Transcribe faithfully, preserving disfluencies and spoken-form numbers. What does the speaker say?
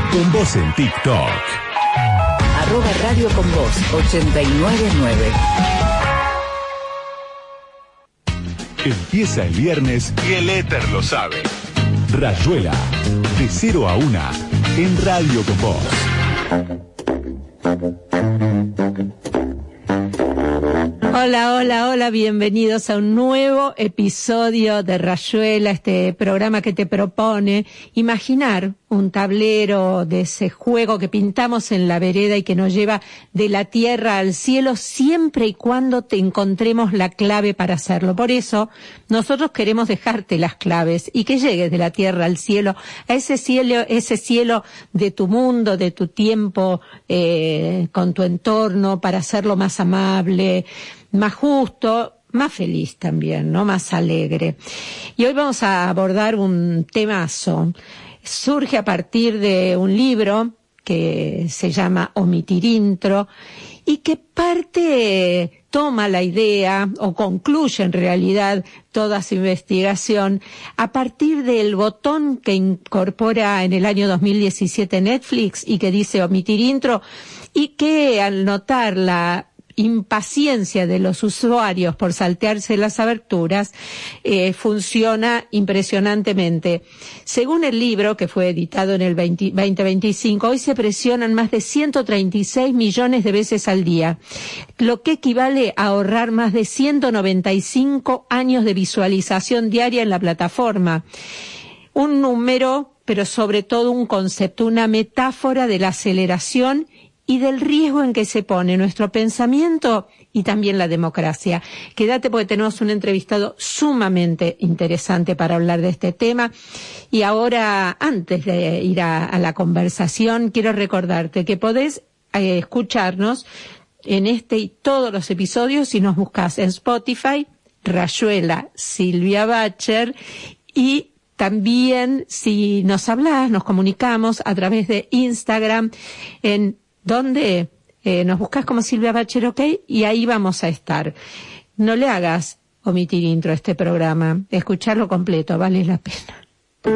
Con Vos en TikTok. Arroba Radio Con Vos ochenta y nueve nueve. Empieza el viernes y el éter lo sabe. Rayuela, de cero a una, en Radio Con Vos. Hola, hola, hola, bienvenidos a un nuevo episodio de Rayuela, este programa que te propone imaginar un tablero de ese juego que pintamos en la vereda y que nos lleva de la tierra al cielo siempre y cuando te encontremos la clave para hacerlo. Por eso, nosotros queremos dejarte las claves y que llegues de la tierra al cielo, a ese cielo, ese cielo de tu mundo, de tu tiempo, eh, con tu entorno, para hacerlo más amable, más justo, más feliz también, ¿no? Más alegre. Y hoy vamos a abordar un temazo. Surge a partir de un libro que se llama Omitir Intro y que parte, toma la idea o concluye en realidad toda su investigación a partir del botón que incorpora en el año dos mil diecisiete Netflix y que dice Omitir Intro, y que al notar la impaciencia de los usuarios por saltearse las aberturas, eh, funciona impresionantemente. Según el libro, que fue editado en el veinte veinticinco, hoy se presionan más de ciento treinta y seis millones de veces al día, lo que equivale a ahorrar más de ciento noventa y cinco años de visualización diaria en la plataforma. Un número, pero sobre todo un concepto, una metáfora de la aceleración y del riesgo en que se pone nuestro pensamiento y también la democracia. Quédate porque tenemos un entrevistado sumamente interesante para hablar de este tema. Y ahora, antes de ir a, a la conversación, quiero recordarte que podés eh, escucharnos en este y todos los episodios si nos buscas en Spotify, Rayuela Silvia Bacher, y también si nos hablas, nos comunicamos a través de Instagram en donde eh, nos buscas como Silvia Bacher, ok, y ahí vamos a estar. No le hagas omitir intro a este programa, escucharlo completo, vale la pena.